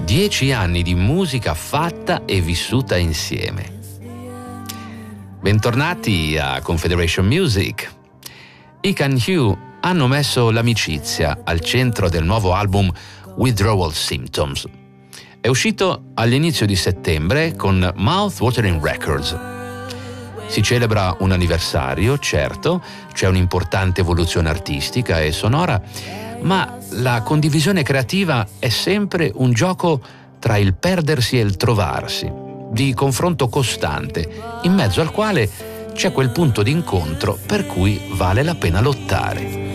10 anni di musica fatta e vissuta insieme. Bentornati a Confederation Music. Ike and Hugh hanno messo l'amicizia al centro del nuovo album Withdrawal Symptoms. È uscito all'inizio di settembre con Mouth Watering Records. Si celebra un anniversario, certo, c'è un'importante evoluzione artistica e sonora, ma la condivisione creativa è sempre un gioco tra il perdersi e il trovarsi, di confronto costante, in mezzo al quale c'è quel punto d'incontro per cui vale la pena lottare.